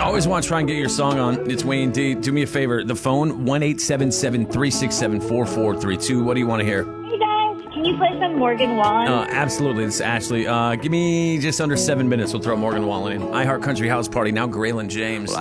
always want to try and get your song on. It's Wayne D. Do me a favor. The phone, 1-877-367-4432. What do you want to hear? Hey guys, can you play some Morgan Wallen? Absolutely. This is Ashley. Give me just under 7 minutes. We'll throw Morgan Wallen in. iHeart Country House Party. Now Graylin James.